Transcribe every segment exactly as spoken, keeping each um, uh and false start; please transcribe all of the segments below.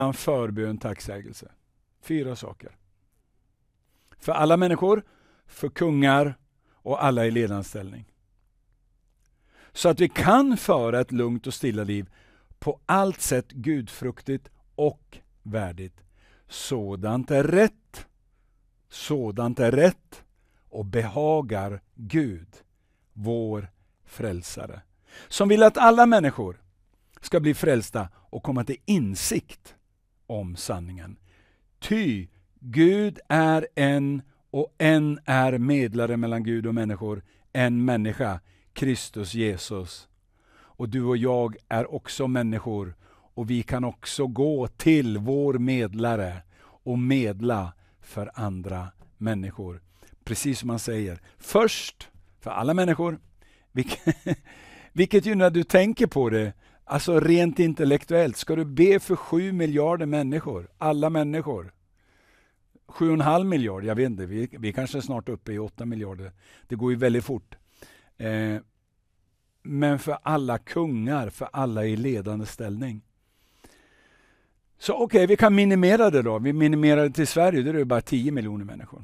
förbön, tacksägelse. Fyra saker. För alla människor, för kungar och alla i ledanställning. Så att vi kan föra ett lugnt och stilla liv på allt sätt gudfruktigt och värdigt. Sådant är rätt. Sådant är rätt och behagar Gud, vår frälsare. Som vill att alla människor ska bli frälsta och komma till insikt om sanningen. Ty Gud är en och en är medlare mellan Gud och människor, en människa, Kristus Jesus. Och du och jag är också människor och vi kan också gå till vår medlare och medla för andra människor. Precis som man säger, först för alla människor, vilket, vilket ju när du tänker på det, alltså rent intellektuellt, ska du be för sju miljarder människor, alla människor. Sju och en halv miljard, jag vet inte, vi, vi är kanske snart uppe i åtta miljarder. Det går ju väldigt fort. Eh, men för alla kungar, för alla i ledande ställning. Så okej, okay, vi kan minimera det då. Vi minimerar det till Sverige, där är det bara tio miljoner människor.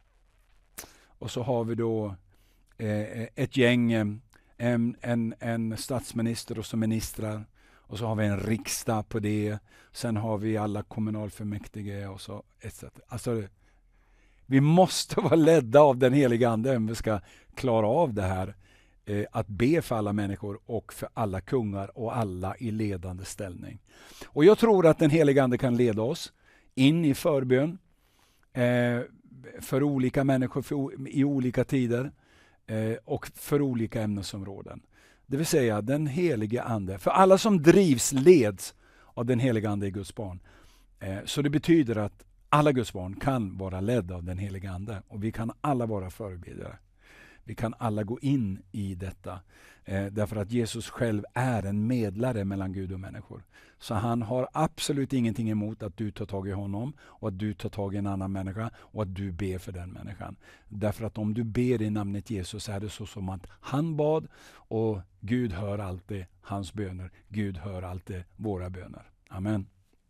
Och så har vi då eh, ett gäng, en, en, en statsminister och så ministrar. Och så har vi en riksdag på det. Sen har vi alla kommunalfullmäktige och så et cetera. Alltså, vi måste vara ledda av den heliga ande om vi ska klara av det här. Eh, att be för alla människor och för alla kungar och alla i ledande ställning. Och jag tror att den heliga ande kan leda oss in i förbön eh, för olika människor för, i olika tider eh, och för olika ämnesområden. Det vill säga den heliga ande. För alla som drivs leds av den heliga ande i Guds barn. Eh, så det betyder att alla Guds barn kan vara ledda av den heliga ande. Och vi kan alla vara förebedjare. Vi kan alla gå in i detta. Eh, därför att Jesus själv är en medlare mellan Gud och människor. Så han har absolut ingenting emot att du tar tag i honom. Och att du tar tag i en annan människa. Och att du ber för den människan. Därför att om du ber i namnet Jesus är det så som att han bad. Och Gud hör alltid hans böner. Gud hör alltid våra böner. Amen.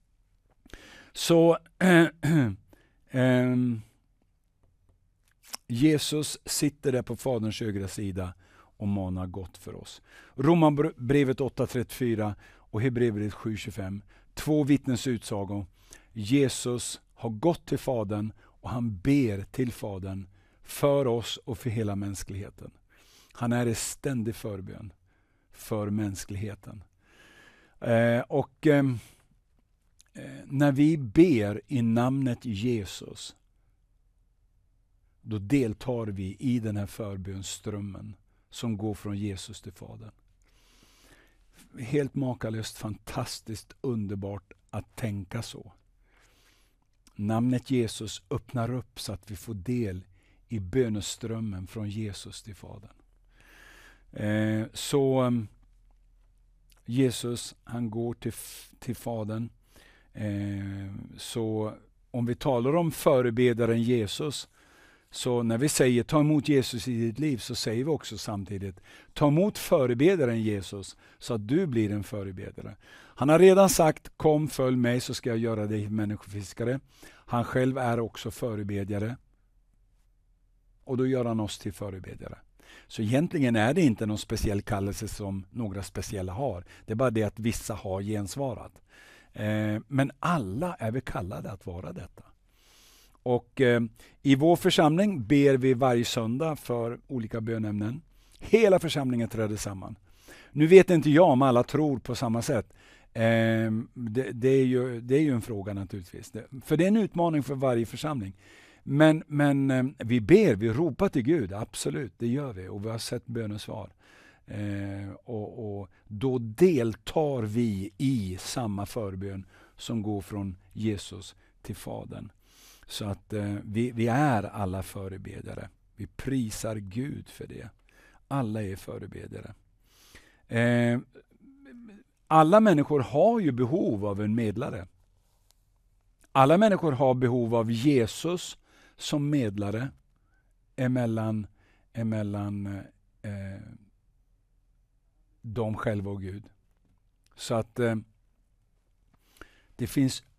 Så äh, äh, Jesus sitter där på Faderns högra sida och manar gott för oss. Romarbrevet åtta trettiofyra och Hebreerbrevet sju tjugofem. Två vittnens utsago. Jesus har gått till Fadern och han ber till Fadern för oss och för hela mänskligheten. Han är i ständig förbön för mänskligheten. Eh, och eh, när vi ber i namnet Jesus, då deltar vi i den här förbönströmmen som går från Jesus till Fadern. Helt makalöst, fantastiskt, underbart att tänka så. Namnet Jesus öppnar upp så att vi får del i böneströmmen från Jesus till Fadern. Eh, så um, Jesus, han går till, till Fadern. Eh, så om vi talar om förebedaren Jesus, så när vi säger ta emot Jesus i ditt liv, så säger vi också samtidigt ta emot förebedaren Jesus så att du blir en förebedare. Han har redan sagt kom följ mig så ska jag göra dig människofiskare. Han själv är också förebedjare. Och då gör han oss till förebedjare. Så egentligen är det inte någon speciell kallelse som några speciella har. Det är bara det att vissa har gensvarat. Eh, men alla är vi kallade att vara detta. Och eh, i vår församling ber vi varje söndag för olika bönämnen. Hela församlingen träder samman. Nu vet inte jag om alla tror på samma sätt. Eh, det, det, är ju, det är ju en fråga naturligtvis. Det, för det är en utmaning för varje församling. Men, men eh, vi ber, vi ropar till Gud, absolut, det gör vi. Och vi har sett bönesvar. Eh, och, och då deltar vi i samma förbön som går från Jesus till Fadern. Så att eh, vi, vi är alla förebedjare. Vi prisar Gud för det. Alla är förebedjare. Eh, alla människor har ju behov av en medlare. Alla människor har behov av Jesus som medlare emellan, emellan eh, dem själva och Gud. Så att eh, Det finns